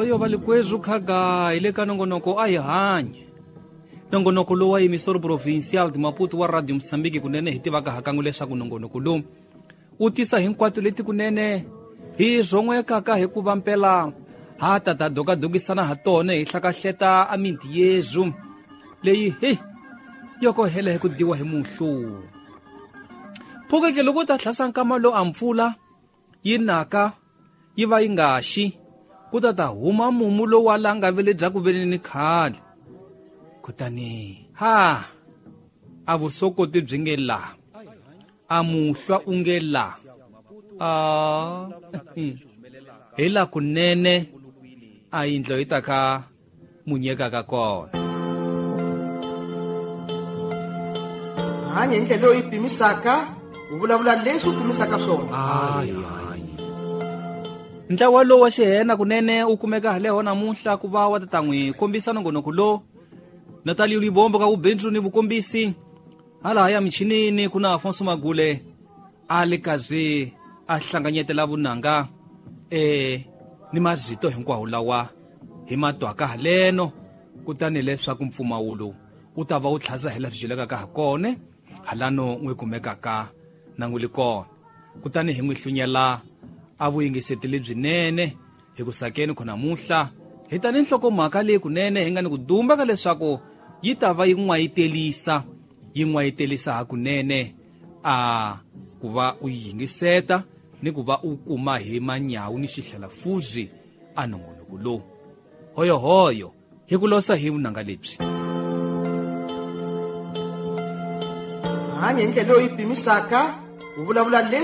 hoyo valikwezu khaga ile ka nongonoko a hi hanye nongonoko lowu wa emisoro provincial de Maputo wa radio Msambiki kunene hi tivaka hakangu leswaku nongonoko lowu u tisa hinkwato leti kunene hi zhon'wekaka hi ku va mpela ha tata dokadokisana ha tona hi hlakahleta a minti yezu leyi yoko hele hi ku diwa hi muhlu phokeke loko ta hlasa nkama lo ampfula yi naka yi va yi nga xi ku ta huma mumu lowu wa langa vele bya ku veleni khale kutani a vusokoti byi nge la a muhlwa u nge la hi la kunene a yindlo yi ta ka munyeka ka kona hanya ndlela loyi pimisaka u vulavula leswi u pimisaka swona ntlawa lowu wa xihena kunene u kumeka haleho namunhla ku va wa ta n'wi kombisa nongonoko lowu Natalio Libombo ka ubendru ni vukombisi hala ya michinini kuna Afonso Magule ale kazi a hlanganyetela vunanga ni mazito hinkwawo lawa hi matwaka haleno kutani leswaku mpfumawulo u ta va u tlhaza hela byileka ka hakone halano n'wi kumekaka na n'wi likona kutani hi n'wi hlunyela a vuyingiseti lebyinene hi ku sakeni khona namunhla hi tani nhlokomhaka leyi kunene hi nga ni ku dumba ka leswaku yi ta va yi n'wayitelisa hakunene ku va u yingiseta ni ku va u kuma hi manyawu ni xihlalafuzi a nongonoko lowu hoyohoyo hi ku losa hi vunanga lebyi hanya ndlela loyi pimisaka u vulavula leswi